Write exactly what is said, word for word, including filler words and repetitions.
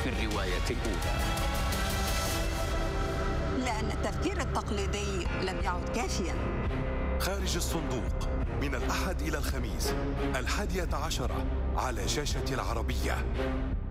في الرواية الأولى. لأن التفكير التقليدي لم يعد كافياً. خارج الصندوق من الأحد إلى الخميس الحادية عشرة على شاشة العربية.